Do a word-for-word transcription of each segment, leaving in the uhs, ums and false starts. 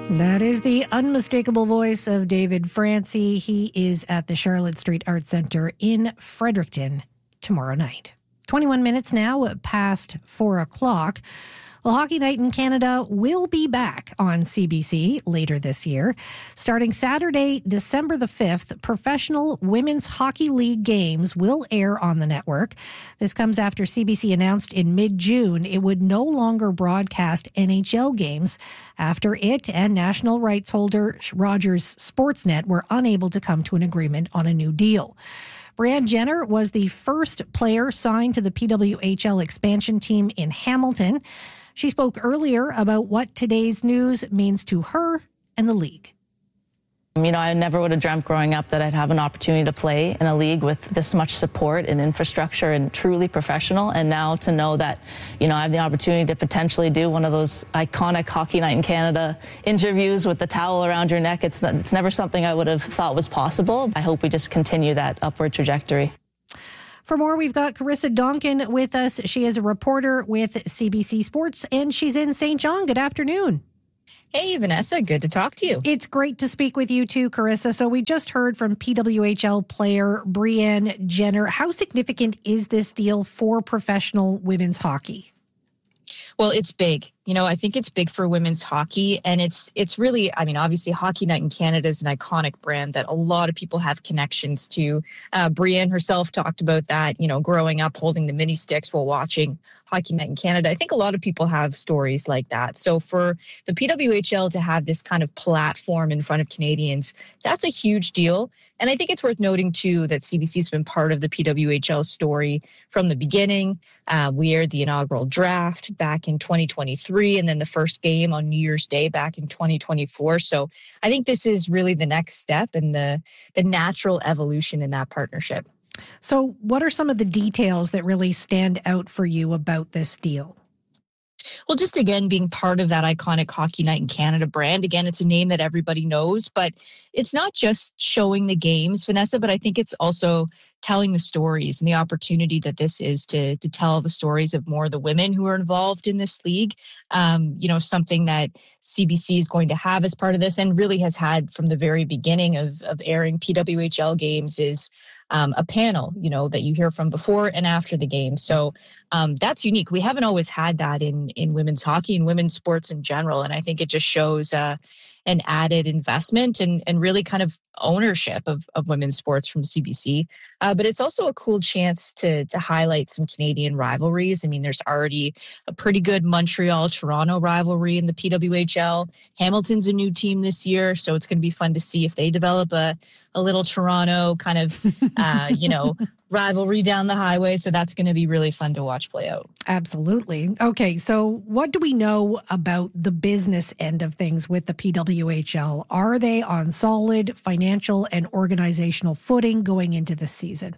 That is the unmistakable voice of David Francie. He is at the Charlotte Street Arts Centre in Fredericton tomorrow night. twenty-one minutes now past four o'clock. Well, Hockey Night in Canada will be back on C B C later this year. Starting Saturday, December the fifth, professional Women's Hockey League games will air on the network. This comes after C B C announced in mid-June it would no longer broadcast N H L games after it and national rights holder Rogers Sportsnet were unable to come to an agreement on a new deal. Brianne Jenner was the first player signed to the P W H L expansion team in Hamilton. She spoke earlier about what today's news means to her and the league. You know, I never would have dreamt growing up that I'd have an opportunity to play in a league with this much support and infrastructure and truly professional. And now to know that, you know, I have the opportunity to potentially do one of those iconic Hockey Night in Canada interviews with the towel around your neck, it's, it's never something I would have thought was possible. I hope we just continue that upward trajectory. For more, we've got Carissa Donkin with us. She is a reporter with C B C Sports, and she's in Saint John. Good afternoon. Hey, Vanessa. Good to talk to you. It's great to speak with you too, Carissa. So we just heard from P W H L player Brianne Jenner. How significant is this deal for professional women's hockey? Well, it's big. You know, I think it's big for women's hockey, and it's it's really, I mean, obviously Hockey Night in Canada is an iconic brand that a lot of people have connections to. Uh, Brianne herself talked about that, you know, growing up holding the mini sticks while watching Hockey Night in Canada. I think a lot of people have stories like that. So for the P W H L to have this kind of platform in front of Canadians, that's a huge deal. And I think it's worth noting, too, that C B C's been part of the P W H L story from the beginning. Uh, we aired the inaugural draft back in twenty twenty-three, and then the first game on New Year's Day back in twenty twenty-four. So I think this is really the next step and the, the natural evolution in that partnership. So what are some of the details that really stand out for you about this deal? Well, just again, being part of that iconic Hockey Night in Canada brand. Again, it's a name that everybody knows, but it's not just showing the games, Vanessa, but I think it's also telling the stories and the opportunity that this is to to tell the stories of more of the women who are involved in this league. Um, you know, something that C B C is going to have as part of this and really has had from the very beginning of, of airing P W H L games is Um, a panel, you know, that you hear from before and after the game. So um, that's unique. We haven't always had that in in women's hockey and women's sports in general. And I think it just shows uh, an added investment and, and really kind of ownership of, of women's sports from C B C. Uh, but it's also a cool chance to to highlight some Canadian rivalries. I mean, there's already a pretty good Montreal-Toronto rivalry in the P W H L. Hamilton's a new team this year, so it's going to be fun to see if they develop a, a little Toronto kind of, uh, you know, rivalry down the highway. So that's going to be really fun to watch play out. Absolutely. Okay, so what do we know about the business end of things with the P W H L? Are they on solid financial and organizational footing going into this season?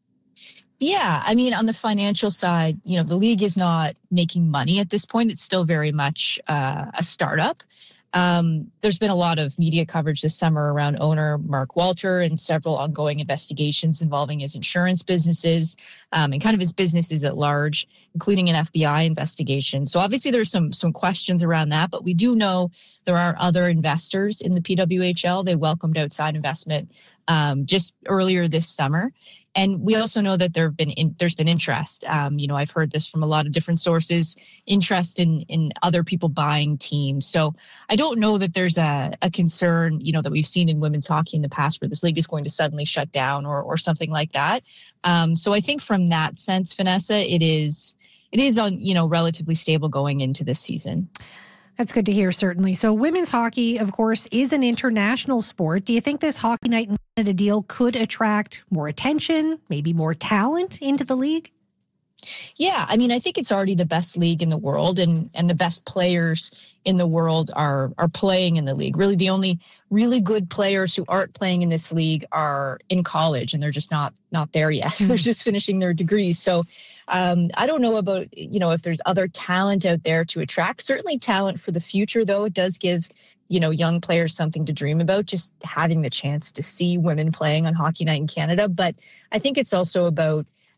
Yeah, I mean, on the financial side, you know, the league is not making money at this point. It's still very much uh, a startup. Um, there's been a lot of media coverage this summer around owner Mark Walter and several ongoing investigations involving his insurance businesses um, and kind of his businesses at large, including an F B I investigation. So obviously there's some some questions around that, but we do know there are other investors in the P W H L. They welcomed outside investment um, just earlier this summer. And we also know that there have been in, there's been interest. Um, you know, I've heard this from a lot of different sources, interest in in other people buying teams. So I don't know that there's a, a concern, you know, that we've seen in women's hockey in the past where this league is going to suddenly shut down or or something like that. Um, so I think from that sense, Vanessa, it is it is on, you know, relatively stable going into this season. That's good to hear, certainly. So women's hockey, of course, is an international sport. Do you think this Hockey Night in Canada deal could attract more attention, maybe more talent into the league? Yeah, I mean, I think it's already the best league in the world, and and the best players in the world are are playing in the league. Really, the only really good players who aren't playing in this league are in college, and they're just not not there yet. Mm-hmm. They're just finishing their degrees. So um, I don't know about, you know, if there's other talent out there to attract. Certainly talent for the future, though. It does give, you know, young players something to dream about, just having the chance to see women playing on Hockey Night in Canada. But I think it's also about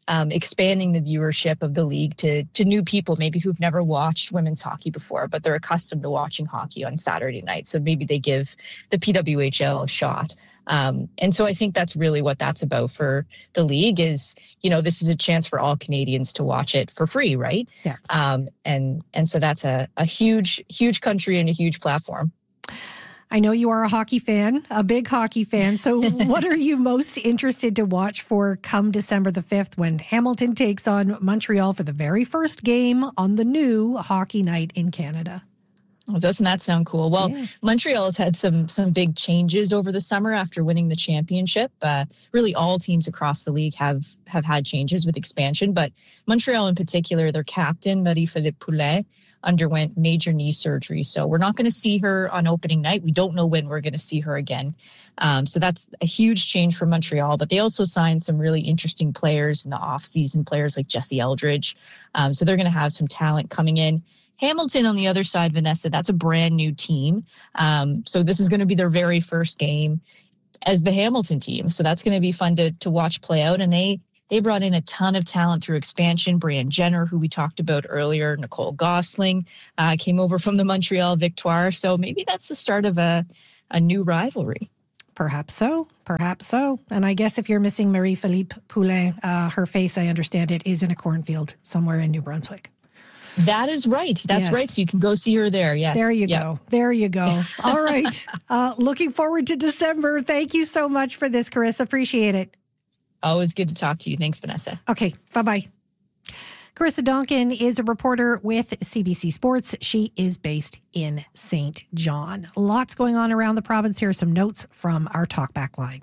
um, expanding the viewership of the league to to new people, maybe who've never watched women's hockey before, but they're accustomed to watching hockey on Saturday night. So maybe they give the P W H L a shot. Um, and so I think that's really what that's about for the league is, you know, this is a chance for all Canadians to watch it for free, right? Yeah. Um, and and so that's a, a huge, huge country and a huge platform. I know you are a hockey fan, a big hockey fan. So what are you most interested to watch for come December the fifth when Hamilton takes on Montreal for the very first game on the new Hockey Night in Canada? Well, doesn't that sound cool? Well, yeah. Montreal has had some some big changes over the summer after winning the championship. Uh, really, all teams across the league have have had changes with expansion, but Montreal in particular, their captain, Marie-Philippe Poulin, underwent major knee surgery. So we're not going to see her on opening night. We don't know when we're going to see her again. Um, so that's a huge change for Montreal, but they also signed some really interesting players in the offseason, players like Jesse Eldridge. Um, so they're going to have some talent coming in. Hamilton on the other side, Vanessa, that's a brand new team. Um, so this is going to be their very first game as the Hamilton team. So that's going to be fun to to watch play out. And they they brought in a ton of talent through expansion. Brianne Jenner, who we talked about earlier, Nicole Gosling uh, came over from the Montreal Victoire. So maybe that's the start of a, a new rivalry. Perhaps so. Perhaps so. And I guess if you're missing Marie-Philippe Poulin, uh, her face, I understand it, is in a cornfield somewhere in New Brunswick. That is right. That's yes. right. So you can go see her there. Yes. There you yep. go. There you go. All right. Uh, looking forward to December. Thank you so much for this, Carissa. Appreciate it. Always good to talk to you. Thanks, Vanessa. Okay. Bye-bye. Carissa Donkin is a reporter with C B C Sports. She is based in Saint John. Lots going on around the province. Here are some notes from our talkback line.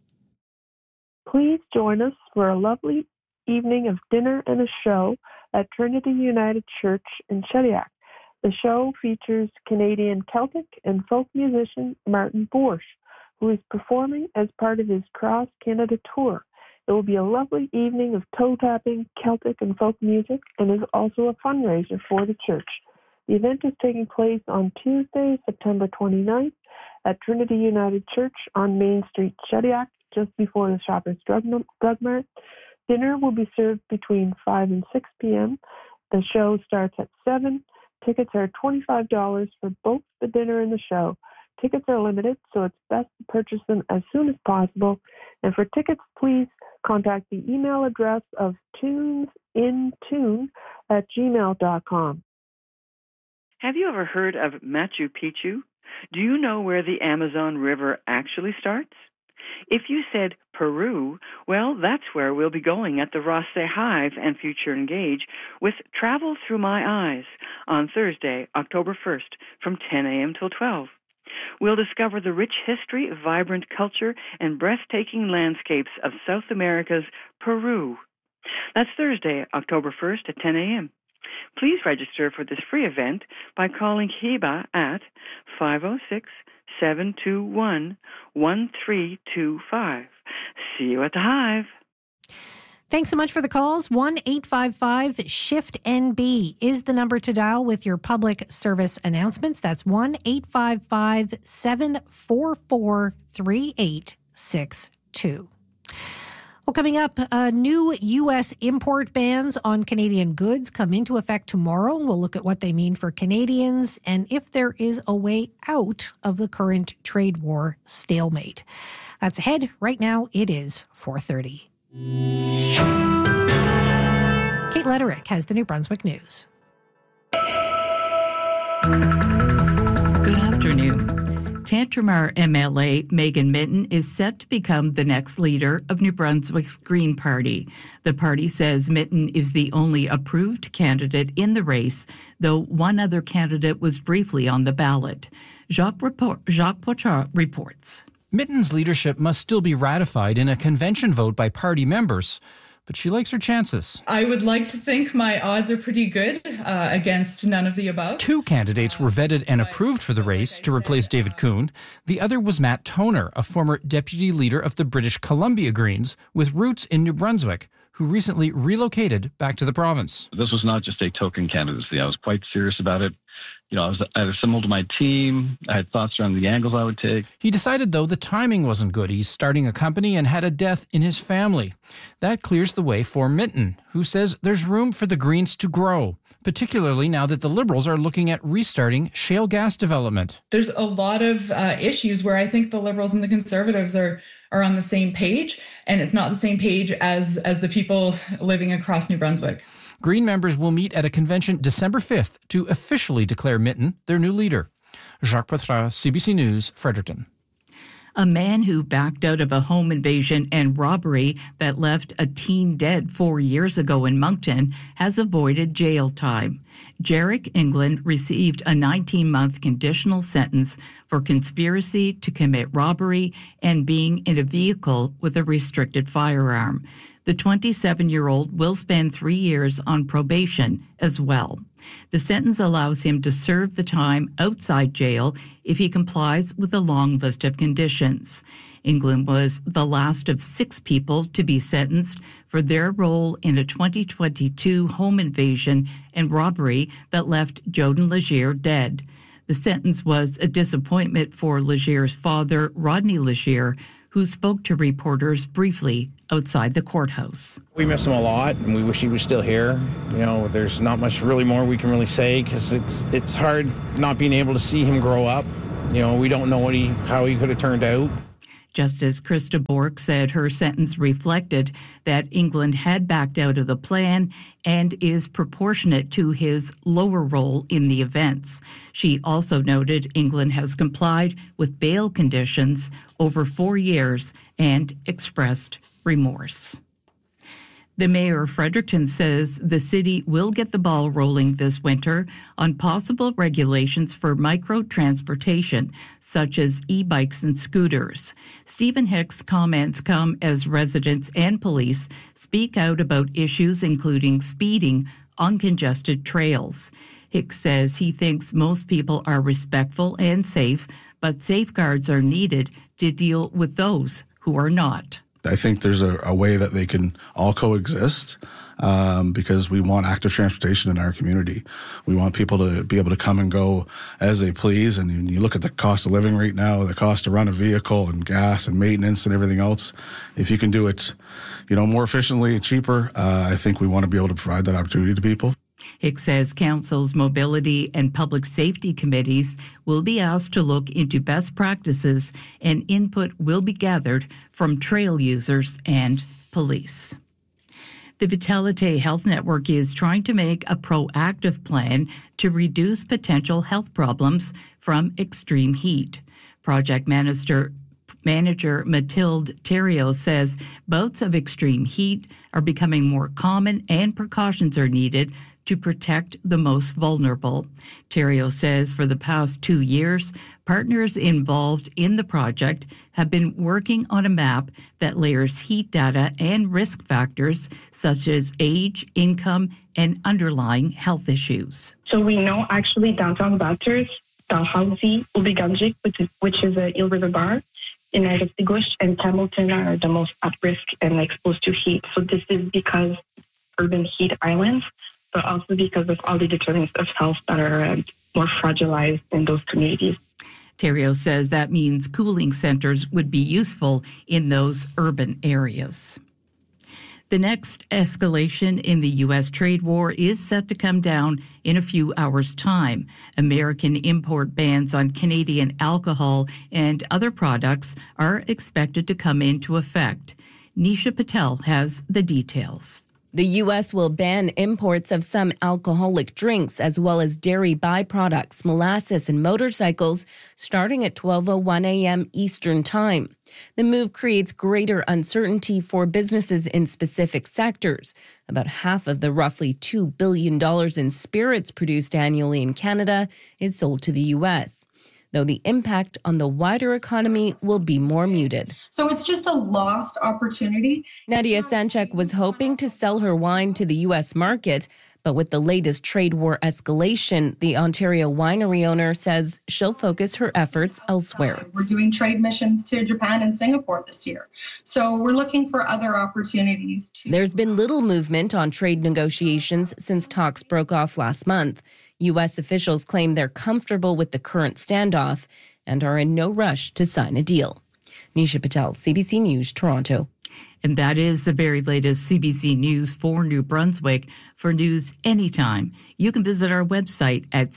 Please join us for a lovely evening of dinner and a show at Trinity United Church in Shediac. The show features Canadian Celtic and folk musician Martin Borsch, who is performing as part of his Cross Canada tour. It will be a lovely evening of toe-tapping, Celtic and folk music, and is also a fundraiser for the church. The event is taking place on Tuesday, September twenty-ninth at Trinity United Church on Main Street, Shediac, just before the Shoppers Drug Mart. Dinner will be served between five and six p.m. The show starts at seven. Tickets are twenty-five dollars for both the dinner and the show. Tickets are limited, so it's best to purchase them as soon as possible. And for tickets, please contact the email address of tunesintune at gmail dot com. Have you ever heard of Machu Picchu? Do you know where the Amazon River actually starts? If you said Peru, well, that's where we'll be going at the Rosse Hive and Future Engage with Travel Through My Eyes on Thursday, October first from ten a.m. till twelve. We'll discover the rich history, vibrant culture, and breathtaking landscapes of South America's Peru. That's Thursday, October first at ten a.m. Please register for this free event by calling Hiba at five oh six, seven two one, one three two five. See you at the Hive. Thanks so much for the calls. one eight five five shift N B is the number to dial with your public service announcements. That's one eight five five, seven four four, three eight six two. Well, coming up, uh, new U S import bans on Canadian goods come into effect tomorrow. We'll look at what they mean for Canadians and if there is a way out of the current trade war stalemate. That's ahead. Right now, it is four thirty. Kate Letterick has the New Brunswick News. Good afternoon. Tantramar M L A Megan Mitton is set to become the next leader of New Brunswick's Green Party. The party says Mitton is the only approved candidate in the race, though one other candidate was briefly on the ballot. Jacques, report, Jacques Pochard reports. Mitton's leadership must still be ratified in a convention vote by party members, but she likes her chances. I would like to think my odds are pretty good uh, against none of the above. Two candidates were vetted and approved for the race to replace David Kuhn. The other was Matt Toner, a former deputy leader of the British Columbia Greens with roots in New Brunswick, who recently relocated back to the province. This was not just a token candidacy. I was quite serious about it. You know, I was I assembled my team. I had thoughts around the angles I would take. He decided, though, the timing wasn't good. He's starting a company and had a death in his family. That clears the way for Minton, who says there's room for the Greens to grow, particularly now that the Liberals are looking at restarting shale gas development. There's a lot of uh, issues where I think the Liberals and the Conservatives are are on the same page, and it's not the same page as as the people living across New Brunswick. Green members will meet at a convention December fifth to officially declare Minton their new leader. Jacques Poitras, C B C News, Fredericton. A man who backed out of a home invasion and robbery that left a teen dead four years ago in Moncton has avoided jail time. Jarek England received a nineteen-month conditional sentence for conspiracy to commit robbery and being in a vehicle with a restricted firearm. The twenty-seven-year-old will spend three years on probation as well. The sentence allows him to serve the time outside jail if he complies with a long list of conditions. England was the last of six people to be sentenced for their role in a twenty twenty-two home invasion and robbery that left Joden Legier dead. The sentence was a disappointment for Legier's father, Rodney Legier, who spoke to reporters briefly outside the courthouse. We miss him a lot, and we wish he was still here. You know, there's not much really more we can really say because it's it's hard not being able to see him grow up. You know, we don't know what he how he could have turned out. Justice Krista Bork said her sentence reflected that England had backed out of the plan and is proportionate to his lower role in the events. She also noted England has complied with bail conditions over four years and expressed remorse. The mayor of Fredericton says the city will get the ball rolling this winter on possible regulations for micro-transportation, such as e-bikes and scooters. Stephen Hicks' comments come as residents and police speak out about issues including speeding on congested trails. Hicks says he thinks most people are respectful and safe, but safeguards are needed to deal with those who are not. I think there's a, a way that they can all coexist um, because we want active transportation in our community. We want people to be able to come and go as they please. And you, you look at the cost of living right now, the cost to run a vehicle and gas and maintenance and everything else. If you can do it, you know, more efficiently and cheaper, uh, I think we want to be able to provide that opportunity to people. Hicks says council's mobility and public safety committees will be asked to look into best practices and input will be gathered from trail users and police. The Vitalite Health Network is trying to make a proactive plan to reduce potential health problems from extreme heat. Project Manager Manager Mathilde Thériault says bouts of extreme heat are becoming more common and precautions are needed to protect the most vulnerable. Thériault says for the past two years, partners involved in the project have been working on a map that layers heat data and risk factors such as age, income, and underlying health issues. So we know actually downtown Bathurst, Dalhousie, Ubiganjik, which is, which is a Eel River bar, United Sigush, and Hamilton are the most at risk and exposed to heat. So this is because urban heat islands, but also because of all the determinants of health that are uh, more fragilized in those communities. Thériault says that means cooling centers would be useful in those urban areas. The next escalation in the U S trade war is set to come down in a few hours' time. American import bans on Canadian alcohol and other products are expected to come into effect. Nisha Patel has the details. The U S will ban imports of some alcoholic drinks as well as dairy byproducts, molasses, and motorcycles starting at twelve oh one a.m. Eastern Time. The move creates greater uncertainty for businesses in specific sectors. About half of the roughly two billion dollars in spirits produced annually in Canada is sold to the U S, though the impact on the wider economy will be more muted. So it's just a lost opportunity. Nadia Sanchak was hoping to sell her wine to the U S market, but with the latest trade war escalation, the Ontario winery owner says she'll focus her efforts elsewhere. We're doing trade missions to Japan and Singapore this year. So we're looking for other opportunities. To- There's been little movement on trade negotiations since talks broke off last month. U S officials claim they're comfortable with the current standoff and are in no rush to sign a deal. Nisha Patel, C B C News, Toronto. And that is the very latest C B C News for New Brunswick. For news anytime, you can visit our website at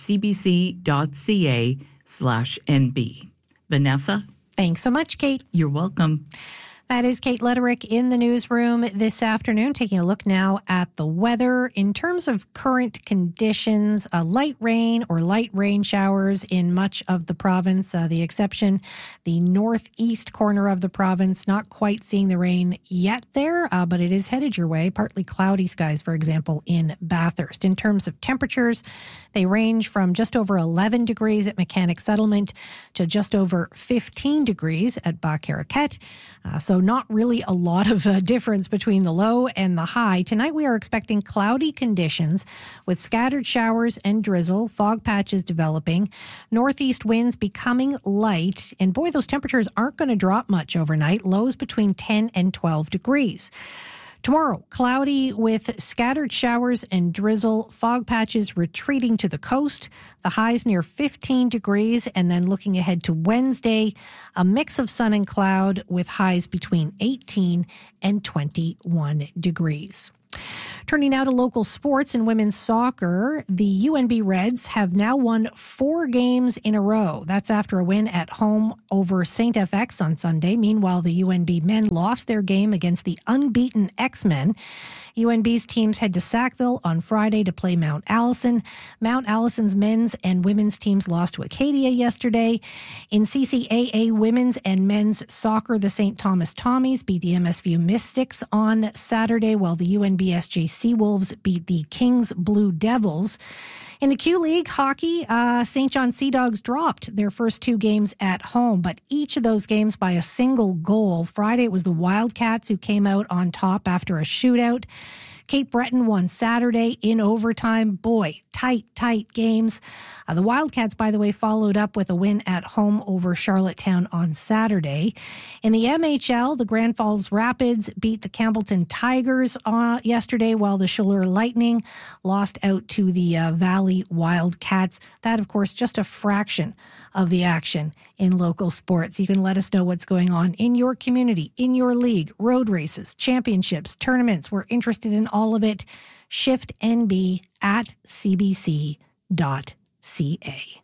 cbc.ca slash NB. Vanessa? Thanks so much, Kate. You're welcome. That is Kate Lederick in the newsroom this afternoon, taking a look now at the weather. In terms of current conditions, a light rain or light rain showers in much of the province. Uh, the exception, the northeast corner of the province, not quite seeing the rain yet there, uh, but it is headed your way. Partly cloudy skies, for example, in Bathurst. In terms of temperatures, they range from just over eleven degrees at Mechanic Settlement to just over fifteen degrees at Bas-Caraquet. Uh, so not really a lot of uh, difference between the low and the high. Tonight we are expecting cloudy conditions with scattered showers and drizzle, fog patches developing, northeast winds becoming light, and boy, those temperatures aren't going to drop much overnight, lows between ten and twelve degrees. Tomorrow, cloudy with scattered showers and drizzle, fog patches retreating to the coast, the highs near fifteen degrees, and then looking ahead to Wednesday, a mix of sun and cloud with highs between eighteen and twenty-one degrees. Turning now to local sports and women's soccer, the U N B Reds have now won four games in a row. That's after a win at home over Saint F X on Sunday. Meanwhile, the U N B men lost their game against the unbeaten X-Men. U N B's teams head to Sackville on Friday to play Mount Allison. Mount Allison's men's and women's teams lost to Acadia yesterday. In C C A A women's and men's soccer, the Saint Thomas Tommies beat the M S V U Mystics on Saturday, while the U N B S J Seawolves beat the Kings Blue Devils. In the Q League hockey, uh, Saint John Sea Dogs dropped their first two games at home, but each of those games by a single goal. Friday, it was the Wildcats who came out on top after a shootout. Cape Breton won Saturday in overtime. Boy, tight, tight games. Uh, the Wildcats, by the way, followed up with a win at home over Charlottetown on Saturday. In the M H L, the Grand Falls Rapids beat the Campbellton Tigers uh, yesterday, while the Chaleur Lightning lost out to the uh, Valley Wildcats. That, of course, just a fraction of the action in local sports. You can let us know what's going on in your community, in your league, road races, championships, tournaments. We're interested in all of it. Shift N B at c b c dot c a.